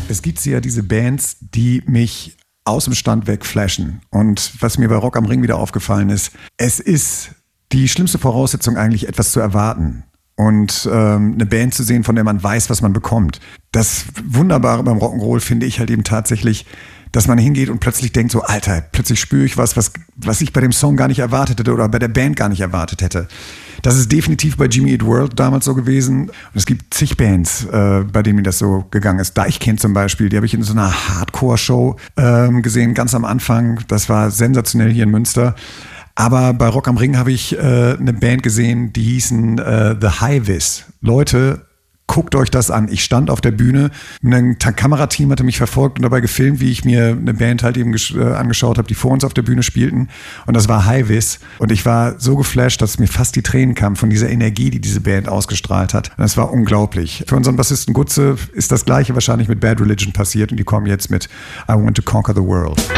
Es gibt ja diese Bands, die mich aus dem Stand weg flashen. Und was mir bei Rock am Ring wieder aufgefallen ist, es ist die schlimmste Voraussetzung eigentlich, etwas zu erwarten. Und eine Band zu sehen, von der man weiß, was man bekommt. Das Wunderbare beim Rock'n'Roll finde ich halt eben tatsächlich, dass man hingeht und plötzlich denkt so, Alter, plötzlich spüre ich was ich bei dem Song gar nicht erwartet hätte oder bei der Band gar nicht erwartet hätte. Das ist definitiv bei Jimmy Eat World damals so gewesen. Und es gibt zig Bands, bei denen mir das so gegangen ist. Deichkind zum Beispiel, die habe ich in so einer Hardcore-Show gesehen, ganz am Anfang. Das war sensationell hier in Münster. Aber bei Rock am Ring habe ich eine Band gesehen, die hießen The Highvis. Leute, guckt euch das an. Ich stand auf der Bühne, ein Kamerateam hatte mich verfolgt und dabei gefilmt, wie ich mir eine Band halt eben angeschaut habe, die vor uns auf der Bühne spielten. Und das war Highvis. Und ich war so geflasht, dass mir fast die Tränen kamen von dieser Energie, die diese Band ausgestrahlt hat. Und das war unglaublich. Für unseren Bassisten Gutze ist das Gleiche wahrscheinlich mit Bad Religion passiert und die kommen jetzt mit I Want to Conquer the World.